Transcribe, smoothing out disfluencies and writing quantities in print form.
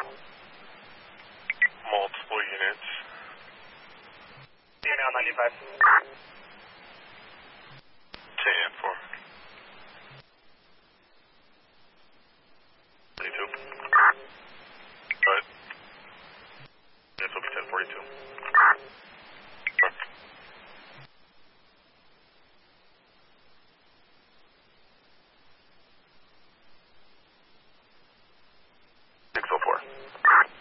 Multiple units. Email 95. 10-4. 42. Right. This will be 1042.